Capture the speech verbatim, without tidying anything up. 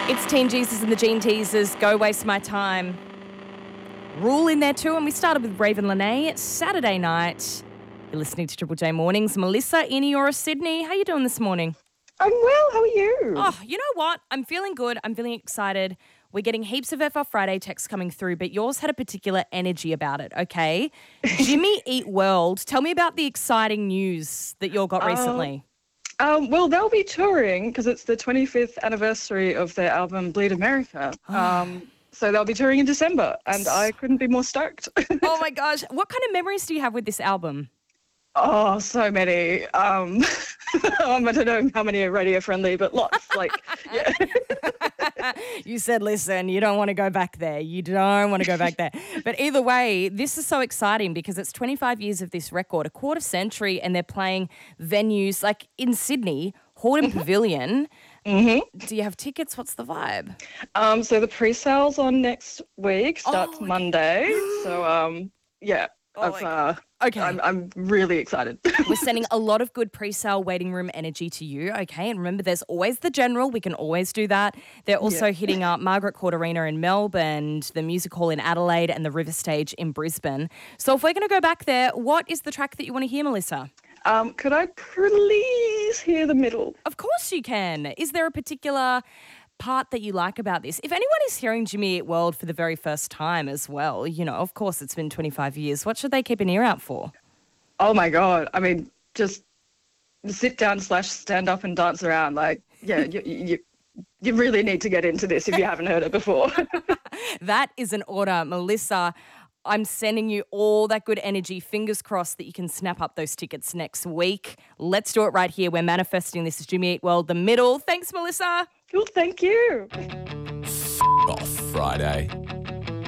It's Teen Jesus and the Gene Teasers. Go Waste My Time. Rule in there too, and we started with Raven Lene. It's Saturday night. You're listening to Triple J Mornings. Melissa in Eora, Sydney. How you doing this morning? I'm well. How are you? Oh, you know what? I'm feeling good. I'm feeling excited. We're getting heaps of F R Friday texts coming through, but yours had a particular energy about it, okay? Jimmy Eat World. Tell me about the exciting news that you all got recently. Um, well, they'll be touring because it's the twenty-fifth anniversary of their album Bleed America. Um, so they'll be touring in December, and I couldn't be more stoked. Oh, my gosh. What kind of memories do you have with this album? Oh, so many. Um, I don't know how many are radio friendly, but lots. Like, yeah. You said, listen, you don't want to go back there. You don't want to go back there. But either way, this is so exciting because it's twenty-five years of this record, a quarter century, and they're playing venues like in Sydney, Hordern mm-hmm. Pavilion. Mm-hmm. Do you have tickets? What's the vibe? Um, so the pre-sales on next week starts oh, Monday. So, um, yeah. Oh I've, uh, okay. I'm, I'm really excited. We're sending a lot of good pre-sale waiting room energy to you, okay? And remember, there's always the General. We can always do that. They're also yeah. hitting up Margaret Court Arena in Melbourne, the Music Hall in Adelaide, and the River Stage in Brisbane. So if we're going to go back there, what is the track that you want to hear, Melissa? Um, could I please hear the middle? Of course you can. Is there a particular part that you like about this? If anyone is hearing Jimmy Eat World for the very first time as well, you know, of course it's been twenty-five years. What should they keep an ear out for? Oh my God. I mean, just sit down slash stand up and dance around. Like, yeah, you, you, you really need to get into this if you haven't heard it before. That is an order. Melissa, I'm sending you all that good energy. Fingers crossed that you can snap up those tickets next week. Let's do it right here. We're manifesting. This is Jimmy Eat World, The Middle. Thanks, Melissa. Cool, thank you. F off Friday.